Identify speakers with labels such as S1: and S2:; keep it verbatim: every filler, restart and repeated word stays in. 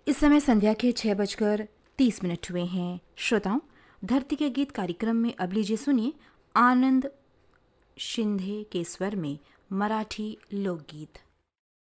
S1: इस समय संध्या के छह बजकर तीस मिनट हुए हैं। श्रोताओं, धरती के गीत कार्यक्रम में अब लीजिए सुनिए आनंद शिंदे के स्वर में मराठी लोकगीत।